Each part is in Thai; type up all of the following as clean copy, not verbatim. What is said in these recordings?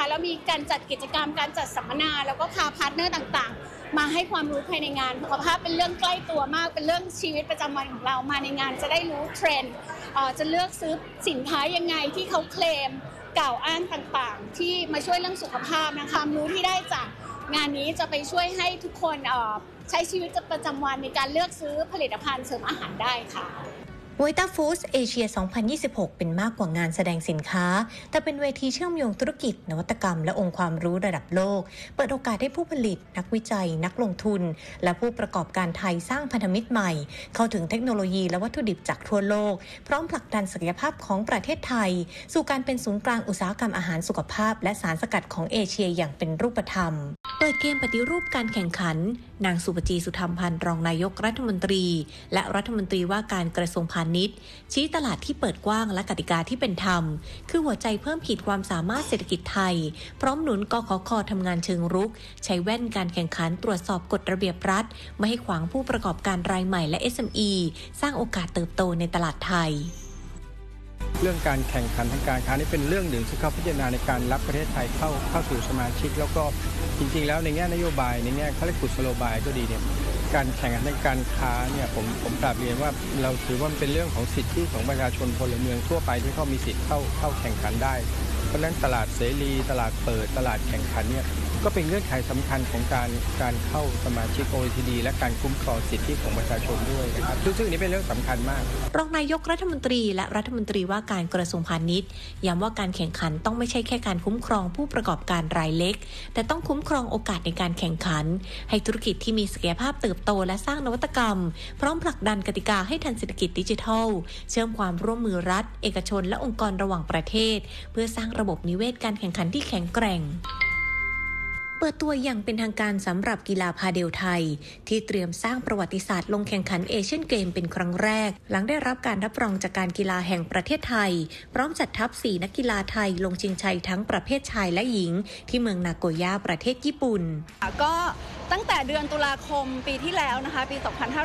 แล้วมีการจัดกิจกรรมการจัดสัมมนาแล้วก็พาพาร์ทเนอร์ต่างๆมาให้ความรู้ภายในงานสุขภาพเป็นเรื่องใกล้ตัวมากเป็นเรื่องชีวิตประจำวันของเรามาในงานจะได้รู้เทรนด์จะเลือกซื้อสินค้ายังไงที่เขาเคลมกล่าวอ้างต่างๆที่มาช่วยเรื่องสุขภาพนะคะความรู้ที่ได้จากงานนี้จะไปช่วยให้ทุกคนใช้ชีวิตประจำวันในการเลือกซื้อผลิตภัณฑ์เสริมอาหารได้ค่ะ Vita Foods Asia 2026 เป็นมากกว่างานแสดงสินค้าแต่เป็นเวทีเชื่อมโยงธุรกิจนวัตกรรมและองค์ความรู้ระดับโลกเปิดโอกาสให้ผู้ผลิตนักวิจัยนักลงทุนและผู้ประกอบการไทยสร้างพันธมิตรใหม่เข้าถึงเทคโนโลยีและวัตถุดิบจากทั่วโลกพร้อมผลักดันศักยภาพของประเทศไทยสู่การเป็นศูนย์กลางอุตสาหกรรมอาหารสุขภาพและสารสกัดของเอเชียอย่างเป็นรูปธรรมเปิดเกมปฏิรูปการแข่งขันนางสุปจีสุธรรมพันธ์รองนายกรัฐมนตรีและรัฐมนตรีว่าการกระทรวงพาณิชย์ชี้ตลาดที่เปิดกว้างและกติกาที่เป็นธรรมคือหัวใจเพิ่มขีดความสามารถเศรษฐกิจไทยพร้อมหนุนกขค.ทำงานเชิงรุกใช้แว่นการแข่งขันตรวจสอบกฎระเบียบรัฐไม่ให้ขวางผู้ประกอบการรายใหม่และ SME สร้างโอกาสเติบโตในตลาดไทยเรื่องการแข่งขันทางการค้านี่เป็นเรื่องหนึ่งที่เขาพิจารณาในการรับประเทศไทยเข้าสู่สมาชิกแล้วก็จริงๆแล้วในแง่นโยบายในแง่เขาเรียกกุศโลบายก็ดีเนี่ยการแข่งขันทางการค้าเนี่ยผมกราบเรียนว่าเราถือว่ามันเป็นเรื่องของสิทธิของประชาชนพลเมืองทั่วไปที่เขามีสิทธิ์เข้าแข่งขันได้เพราะฉะนั้นตลาดเสรีตลาดเปิดตลาดแข่งขันเนี่ยก็เป็นเงื่อนไขสำคัญของการเข้าสมาชิก OECD และการคุ้มครองสิทธิของประชาชนด้วยนะครับซึ่งนี้เป็นเรื่องสำคัญมากรองนายกรัฐมนตรีและรัฐมนตรีว่าการกระทรวงพาณิชย์ย้ำว่าการแข่งขันต้องไม่ใช่แค่การคุ้มครองผู้ประกอบการรายเล็กแต่ต้องคุ้มครองโอกาสในการแข่งขันให้ธุรกิจที่มีศักยภาพเติบโตและสร้างนวัตกรรมพร้อมผลักดันกติกาให้ทันเศรษฐกิจดิจิทัลเชื่อมความร่วมมือรัฐเอกชนและองค์กรระหว่างประเทศเพื่อสร้างระบบนิเวศการแข่งขันที่แข็งแกร่งเปิดตัวอย่างเป็นทางการสำหรับกีฬาพาเดลไทยที่เตรียมสร้างประวัติศาสตร์ลงแข่งขันเอเชียนเกมเป็นครั้งแรกหลังได้รับการรับรองจากการกีฬาแห่งประเทศไทยพร้อมจัดทัพ4นักกีฬาไทยลงชิงชัยทั้งประเภทชายและหญิงที่เมืองนาโกย่าประเทศญี่ปุ่นก็ตั้งแต่เดือนตุลาคมปีที่แล้วนะคะปี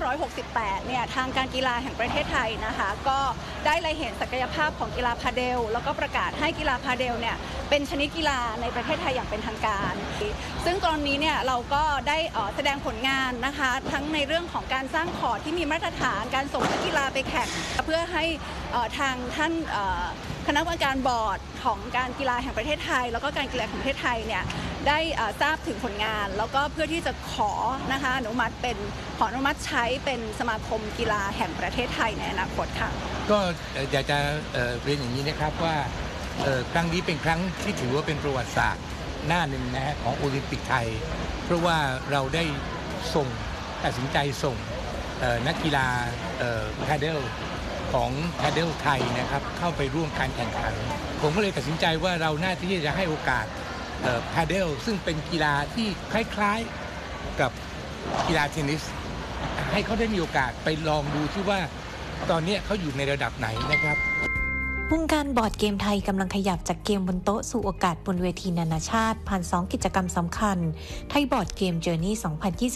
2568 เนี่ยทางการกีฬาแห่งประเทศไทยนะคะก็ได้เล็งเห็นศักยภาพของกีฬาพาเดลแล้วก็ประกาศให้กีฬาพาเดลเนี่ยเป็นชนิดกีฬาในประเทศไทยอย่างเป็นทางการซึ่งตอนนี้เนี่ยเราก็ได้แสดงผลงานนะคะทั้งในเรื่องของการสร้างคอร์ตที่มีมาตรฐานการส่งนักกีฬาไปแข่งเพื่อให้ทางท่านคณะกรรมการบอร์ดของการกีฬาแห่งประเทศไทยแล้วก็การกีฬาแห่งประเทศไทยเนี่ยได้ทราบถึงผลงานแล้วก็เพื่อที่จะขออนุมัติใช้เป็นสมาคมกีฬาแห่งประเทศไทยในอนาคตค่ะก็อยากจะเรียนอย่างนี้นะครับว่าครั้งนี้เป็นครั้งที่ถือว่าเป็นประวัติศาสตร์หน้าหนึ่งนะฮะของโอลิมปิกไทยเพราะว่าเราได้ตัดสินใจส่งนักกีฬาพาเดลของพาเดลไทยนะครับเข้าไปร่วมการแข่งขันผมก็เลยตัดสินใจว่าเราน่าที่จะให้โอกาสพาเดลซึ่งเป็นกีฬาที่คล้ายๆกับกีฬาเทนนิสให้เขาได้มีโอกาสไปลองดูที่ว่าตอนนี้เขาอยู่ในระดับไหนนะครับวงการบอร์ดเกมไทยกำลังขยับจากเกมบนโต๊ะสู่โอกาสบนเวทีนานาชาติผ่าน2กิจกรรมสำคัญไทยบอร์ดเกมเจอร์นี่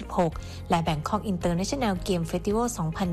2026และแบงคอกอินเตอร์เนชั่นแนลเกมเฟสติวัล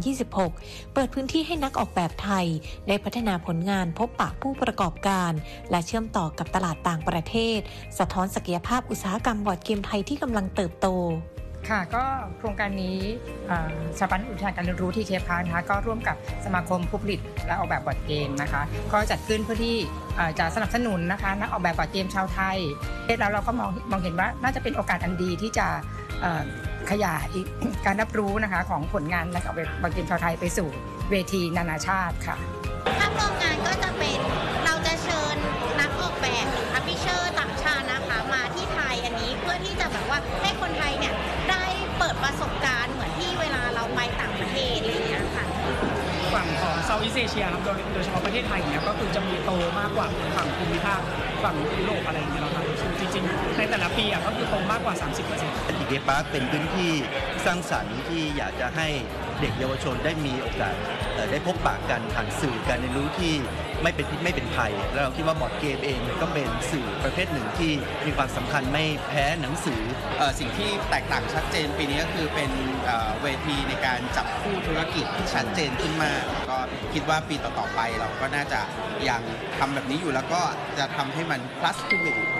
2026เปิดพื้นที่ให้นักออกแบบไทยได้พัฒนาผลงานพบปะผู้ประกอบการและเชื่อมต่อกับตลาดต่างประเทศสะท้อนศักยภาพอุตสาหกรรมบอร์ดเกมไทยที่กำลังเติบโตค่ะก็โครงการนี้สถาบันอุทยานการเรียนรู้ที่เคพานะคะก็ร่วมกับสมาคมผู้ผลิตและออกแบบบอร์ดเกมนะคะก็จัดขึ้นเพื่อที่จะสนับสนุนนะคะนักออกแบบบอร์ดเกมชาวไทยแล้วเราก็มองเห็นว่าน่าจะเป็นโอกาสอันดีที่จะขยายการรับรู้นะคะของผลงานนักออกแบบบอร์ดเกมชาวไทยไปสู่เวทีนานาชาติค่ะภาพรวมงานก็จะเป็นเราจะเชิญนักออกแบบหรือพับลิเชอร์ต่างชาตินะคะมาที่ไทยอันนี้เพื่อที่จะแบบว่าให้คนไทยเนี่ยได้เปิดประสบการณ์เหมือนที่เวลาเราไปต่างประเทศอะไรอย่างเงี้ยค่ะฝั่งของเซาท์อีสต์เอเชียครับโดยเฉพาะประเทศไทยเนี่ยก็คือจะมีโตมากกว่าฝั่งภูมิภาคฝั่งยุโรปอะไรอย่างเงี้ยครับจริงๆในแต่ละปีก็คือโตมากกว่า 30% อีเกพาร์คเป็นพื้นที่สร้างสรรค์ที่อยากจะให้เด็กเยาวชนได้มีโอกาสได้พบปะกันผ่านสื่อการเรียนรู้ที่ไม่เป็นพิษไม่เป็นภัยแล้วเราคิดว่าบอร์ดเกมเองก็เป็นสื่อประเภทหนึ่งที่มีความสำคัญไม่แพ้หนังสือสิ่งที่แตกต่างชัดเจนปีนี้ก็คือเป็นเวทีในการจับคู่ธุรกิจที่ชัดเจนขึ้นมาก็คิดว่าปีต่อๆไปเราก็น่าจะยังทำแบบนี้อยู่แล้วก็จะทำให้มัน plus ขึ้นไปอีก